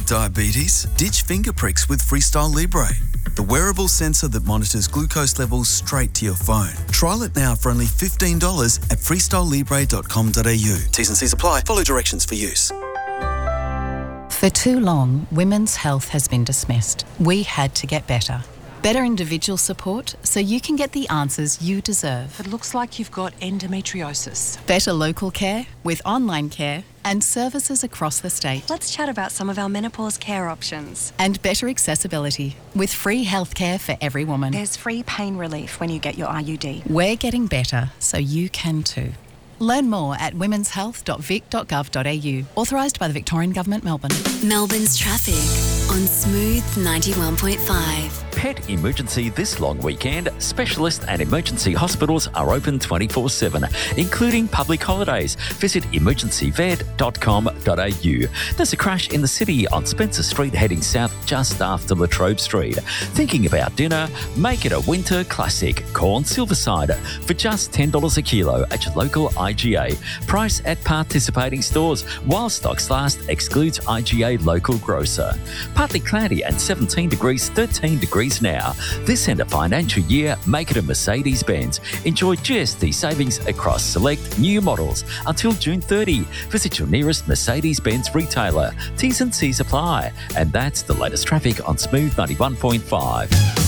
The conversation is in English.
with diabetes? Ditch finger pricks with Freestyle Libre, the wearable sensor that monitors glucose levels straight to your phone. Trial it now for only $15 at freestylelibre.com.au. T's and C's apply. Follow directions for use. For too long, women's health has been dismissed. We had to get better. Better individual support so you can get the answers you deserve. It looks like you've got endometriosis. Better local care with online care and services across the state. Let's chat about some of our menopause care options. And better accessibility with free healthcare for every woman. There's free pain relief when you get your IUD. We're getting better so you can too. Learn more at womenshealth.vic.gov.au. Authorised by the Victorian Government, Melbourne. Melbourne's traffic on Smooth 91.5. Pet emergency this long weekend. Specialist and emergency hospitals are open 24/7, including public holidays. Visit emergencyvet.com.au. There's a crash in the city on Spencer Street heading south just after Latrobe Street. Thinking about dinner? Make it a winter classic. Corn Silverside for just $10 a kilo at your local IGA. Price at participating stores while stocks last. Excludes IGA local grocer. Partly cloudy and 17 degrees, 13 degrees now. This end of financial year, make it a Mercedes-Benz. Enjoy GST savings across select new models until June 30. Visit your nearest Mercedes-Benz retailer. T's and C's apply. And that's the latest traffic on Smooth 91.5.